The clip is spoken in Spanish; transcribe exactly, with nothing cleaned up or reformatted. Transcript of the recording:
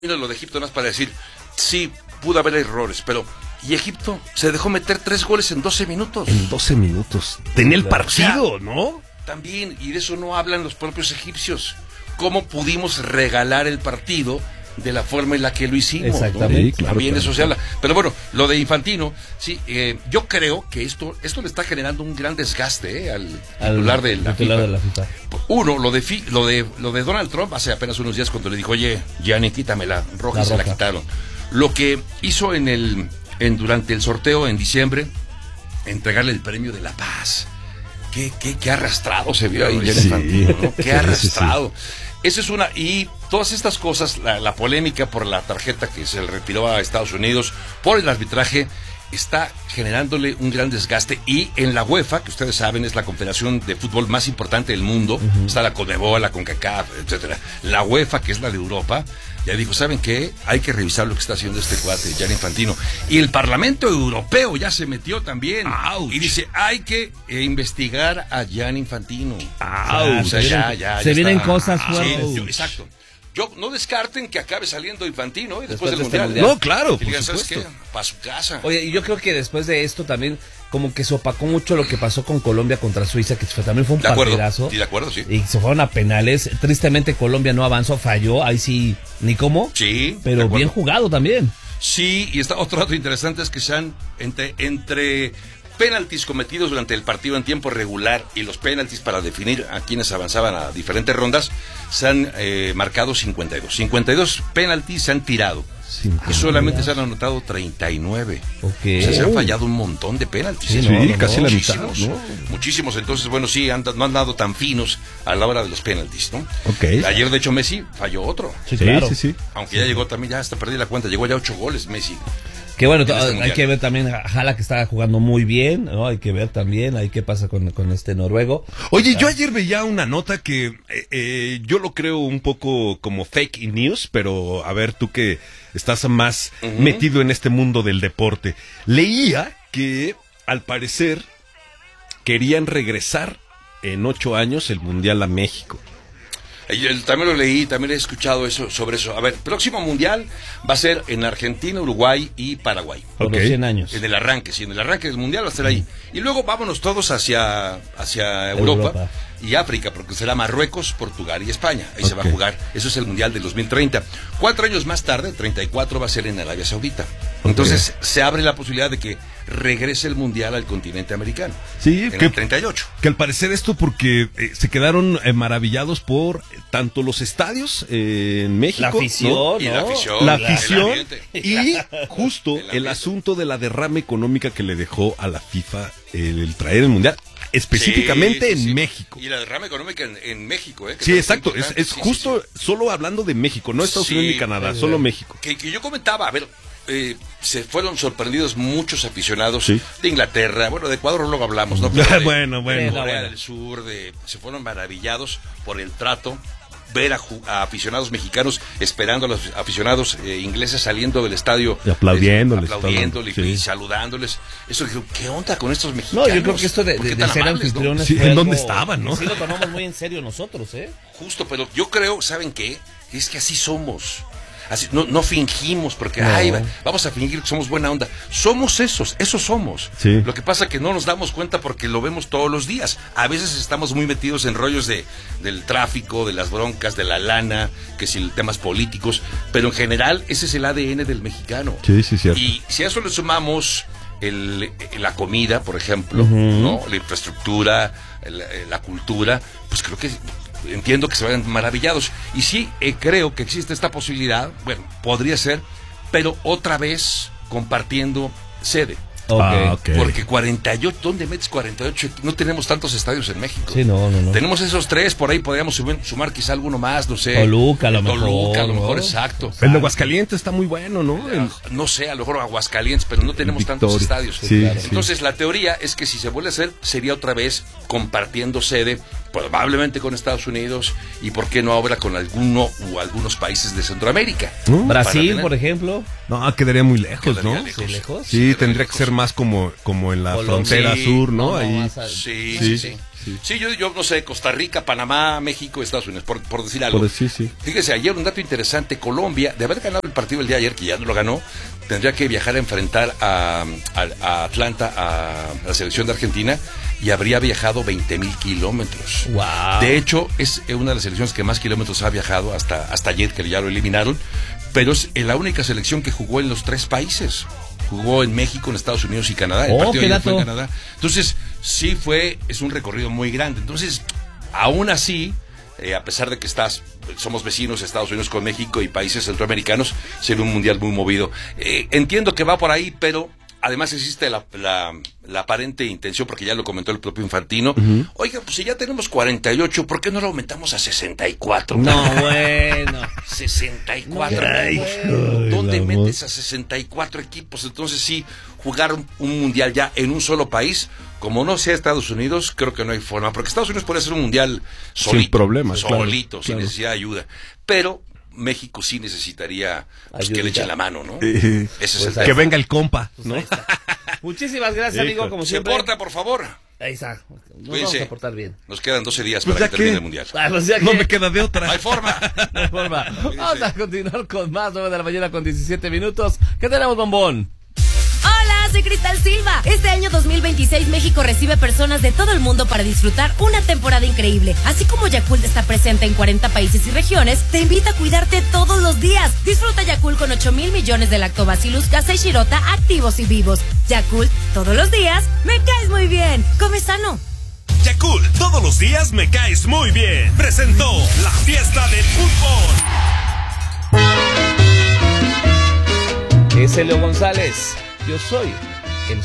lo de Egipto no es para decir, sí, pudo haber errores, pero y Egipto se dejó meter tres goles en doce minutos. En doce minutos. Tenía el partido, o sea, ¿no? También, y de eso no hablan los propios egipcios. ¿Cómo pudimos regalar el partido de la forma en la que lo hicimos? Exactamente. ¿no? Sí, claro, También claro, eso se habla. Pero bueno, lo de Infantino, sí, eh, yo creo que esto esto le está generando un gran desgaste eh, al titular de la FIFA. de la FIFA. Uno, lo de, fi, lo de lo de Donald Trump hace apenas unos días cuando le dijo, oye, Gianni, quítame la roja, la y se roja. la quitaron. Lo que hizo en el en durante el sorteo en diciembre, entregarle el premio de la paz. Qué, qué, qué arrastrado se vio ahí, Gianni Sí. Infantino, ¿no? Qué Sí, arrastrado. sí, sí. Esa es una, y todas estas cosas, la, la polémica por la tarjeta que se le retiró a Estados Unidos por el arbitraje, está generándole un gran desgaste. Y en la UEFA, que ustedes saben es la confederación de fútbol más importante del mundo, uh-huh. Está la CONMEBOL, la CONCACAF, etcétera. La UEFA, que es la de Europa, ya dijo, ¿saben qué? Hay que revisar lo que está haciendo este cuate, Gianni Infantino. Y el Parlamento Europeo ya se metió también. ¡Auch! Y dice, hay que eh, investigar a Gianni Infantino. ¡Auch! O sea, ya, ya, Se ya vienen está. cosas Sí, fuertes. yo- exacto. Yo no descarten que acabe saliendo Infantino ¿eh? después, Después del de este mundial. mundial. No, claro, Y por digan, ¿sabes qué? supuesto. Para su casa. Oye, y yo creo que después de esto también como que se opacó mucho lo que pasó con Colombia contra Suiza, que fue- también fue un de acuerdo. partidazo. Sí, de acuerdo, sí. Y se fueron a penales. Tristemente Colombia no avanzó, falló, ahí sí, ni cómo. Sí, de Pero acuerdo. bien jugado también. Sí, y está otro dato interesante es que se han entre entre penaltis cometidos durante el partido en tiempo regular y los penaltis para definir a quienes avanzaban a diferentes rondas, se han eh, marcado cincuenta y dos. cincuenta y dos penaltis se han tirado. Y solamente se han anotado treinta y nueve. Ok. O sea, se han fallado un montón de penaltis. Sí, Sí, no, no, casi no, la mitad, muchísimos, ¿no? muchísimos. Entonces, bueno, sí, han, no han dado tan finos a la hora de los penaltis, ¿no? Ok. Ayer, de hecho, Messi falló otro. Sí, Sí, claro. sí, sí. Aunque ya llegó también, ya hasta perdí la cuenta, llegó ya ocho goles Messi. Que bueno, En este hay mundial. que ver también a Jala, que está jugando muy bien, ¿no? Hay que ver también ahí qué pasa con, con este noruego. Oye, yo ayer veía una nota que eh, eh, yo lo creo un poco como fake news, pero a ver, tú que estás más Ujú. metido en este mundo del deporte. Leía que, al parecer, querían regresar en ocho años el Mundial a México. Yo también lo leí, también he escuchado eso sobre eso. A ver, próximo mundial va a ser en Argentina, Uruguay y Paraguay. Por Ok. los cien años. En el arranque, sí, en el arranque del mundial va a ser ahí. Y luego vámonos todos hacia, hacia Europa, Europa. y África, porque será Marruecos, Portugal y España. Ahí se va a Ok. jugar. Eso es el mundial del dos mil treinta. Cuatro años más tarde, treinta y cuatro, va a ser en Arabia Saudita. Entonces se abre la posibilidad de que regrese el mundial al continente americano. Sí, en que, el treinta y ocho. que al parecer esto porque eh, se quedaron eh, maravillados por eh, tanto los estadios eh, en México, La afición, ¿no? Y ¿no? la afición. la el afición ambiente. y justo El el, ambiente. asunto de la derrama económica que le dejó a la FIFA el, el traer el mundial, específicamente Sí, sí, en sí. México. Y la derrama económica en, en México, ¿eh? Que Sí, es exacto, es, importante. es Sí, sí, justo sí. solo hablando de México, no Estados Sí, Unidos ni Canadá, sí, solo sí. México. Que, que yo comentaba, a ver, eh, se fueron sorprendidos muchos aficionados Sí. de Inglaterra, bueno, de Ecuador luego hablamos, ¿no? Pero de- Bueno, bueno. de Bueno, Corea bueno. del Sur, de, se fueron maravillados por el trato, ver a, ju- a aficionados mexicanos esperando a los aficionados eh, ingleses saliendo del estadio. Y aplaudiéndoles, eh, aplaudiéndoles todo, sí. y saludándoles. Eso, dije, ¿qué onda con estos No, mexicanos? yo creo que esto de, ¿Por de- qué de tan ser amables, no? anfitriones Sí, fue ¿en algo dónde estaban, no? que sí lo tomamos muy en serio nosotros, ¿eh? Justo, pero yo creo, ¿saben qué? Es que así somos. Así, no, no fingimos porque, No. ay, va- vamos a fingir que somos buena onda. Somos esos, esos somos. Sí. Lo que pasa es que no nos damos cuenta porque lo vemos todos los días. A veces estamos muy metidos en rollos de del tráfico, de las broncas, de la lana, que si temas políticos, pero en general ese es el A D N del mexicano. Sí, sí, cierto. Y si a eso le sumamos el, la comida, por ejemplo, Ujú. ¿no? La infraestructura, la, la cultura, pues creo que entiendo que se vayan maravillados. Y sí, eh, creo que existe esta posibilidad, bueno, podría ser, pero otra vez compartiendo sede. Ok. Ah, ok. Porque cuarenta y ocho, ¿dónde metes cuarenta y ocho? No tenemos tantos estadios en México. Sí, no, no, no. Tenemos esos tres, por ahí podríamos sumar, sumar quizá alguno más, no sé. Toluca, a lo Toluca, mejor, a lo mejor, ¿no? exacto. El de Aguascalientes está muy bueno, ¿no? El- No sé, a lo mejor Aguascalientes, pero no tenemos tantos Victoria. estadios. Sí, claro. sí. Entonces, la teoría es que si se vuelve a hacer, sería otra vez compartiendo sede, probablemente con Estados Unidos, y por qué no ahora con alguno o algunos países de Centroamérica. ¿No? Para Brasil, tener- por ejemplo. No, quedría muy lejos, Quedaría ¿no? lejos. Sí, lejos. Sí, Quedaría tendría que lejos. ser más como, como en la Colombia. frontera Sí, sur, ¿no? no, Ahí. más a- Sí, Sí, sí, sí. sí. Sí, yo, yo no sé, Costa Rica, Panamá, México, Estados Unidos, por, por decir algo. Por decir, sí. Fíjese, ayer un dato interesante, Colombia, de haber ganado el partido el día de ayer, que ya no lo ganó, tendría que viajar a enfrentar a, a, a Atlanta, a, a la selección de Argentina, y habría viajado veinte mil kilómetros. Wow. De hecho, es una de las selecciones que más kilómetros ha viajado hasta, hasta ayer, que ya lo eliminaron, pero es la única selección que jugó en los tres países. Jugó en México, en Estados Unidos y Canadá. El Oh, partido qué ayer fue en dato. Canadá. Entonces, sí fue, es un recorrido muy grande. Entonces, aún así, eh, a pesar de que estás, somos vecinos, Estados Unidos con México y países centroamericanos, será un mundial muy movido. Eh, entiendo que va por ahí, pero además existe la, la, la aparente intención, porque ya lo comentó el propio Infantino. Uh-huh. Oiga, pues si ya tenemos cuarenta y ocho, ¿por qué no lo aumentamos a sesenta y cuatro? No, bueno. sesenta y cuatro. No, Ay, bueno. ¿Dónde Ay, metes a sesenta y cuatro equipos? Entonces sí, jugar un, un mundial ya en un solo país, como no sea Estados Unidos, creo que no hay forma, porque Estados Unidos puede hacer un mundial solito, sin problemas, solito, claro, sin claro. necesidad de ayuda, pero México sí necesitaría pues, que le echen la mano, ¿no? Eh, Ese pues es el que venga el compa, Pues ¿no? ahí está. Muchísimas gracias, amigo, como Se siempre. porta, por favor. Ahí está. Nos Cuídense. vamos a portar bien. Nos quedan doce días Pues para ya que termine que- el mundial. Ah, pues ya No que- me queda de otra. No hay forma. No hay forma. Vamos a continuar con más, nueve de la mañana con diecisiete minutos. ¿Qué tenemos, bombón? Hola, soy Cristal Silva. Este año dos mil veintiséis México recibe personas de todo el mundo para disfrutar una temporada increíble. Así como Yakult está presente en cuarenta países y regiones, te invita a cuidarte todos los días. Disfruta Yakult con ocho mil millones de lactobacillus casei shirota activos y vivos. Yakult, todos los días, me caes muy bien. Come sano. Yakult, todos los días me caes muy bien. Presentó la fiesta del fútbol. Es Elio González. Yo soy